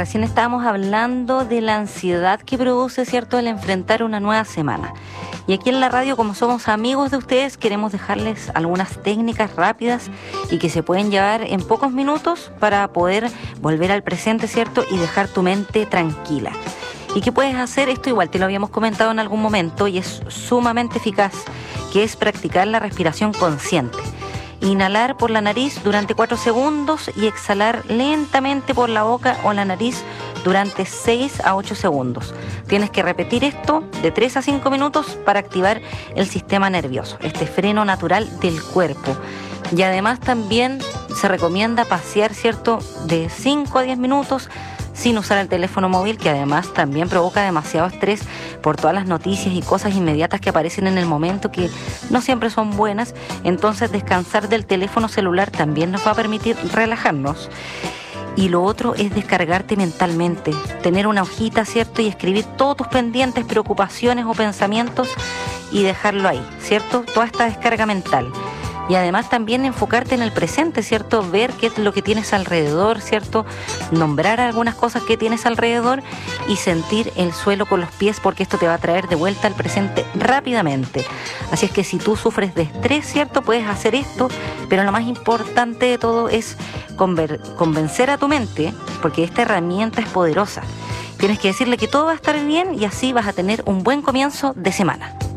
recién estábamos hablando de la ansiedad que produce, ¿cierto?, el enfrentar una nueva semana. Y aquí en la radio, como somos amigos de ustedes, queremos dejarles algunas técnicas rápidas y que se pueden llevar en pocos minutos para poder volver al presente, ¿cierto?, y dejar tu mente tranquila. ¿Y qué puedes hacer? Esto igual te lo habíamos comentado en algún momento y es sumamente eficaz, que es practicar la respiración consciente. Inhalar por la nariz durante 4 segundos y exhalar lentamente por la boca o la nariz durante 6 a 8 segundos. Tienes que repetir esto de 3 a 5 minutos para activar el sistema nervioso, este freno natural del cuerpo. Y además también se recomienda pasear, ¿cierto?, de 5 a 10 minutos sin usar el teléfono móvil, que además también provoca demasiado estrés por todas las noticias y cosas inmediatas que aparecen en el momento, que no siempre son buenas. Entonces descansar del teléfono celular también nos va a permitir relajarnos. Y lo otro es descargarte mentalmente, tener una hojita, ¿cierto?, y escribir todos tus pendientes, preocupaciones o pensamientos y dejarlo ahí, ¿cierto? Toda esta descarga mental. Y además también enfocarte en el presente, ¿cierto? Ver qué es lo que tienes alrededor, ¿cierto? Nombrar algunas cosas que tienes alrededor y sentir el suelo con los pies, porque esto te va a traer de vuelta al presente rápidamente. Así es que si tú sufres de estrés, ¿cierto?, puedes hacer esto, pero lo más importante de todo es convencer a tu mente, porque esta herramienta es poderosa. Tienes que decirle que todo va a estar bien y así vas a tener un buen comienzo de semana.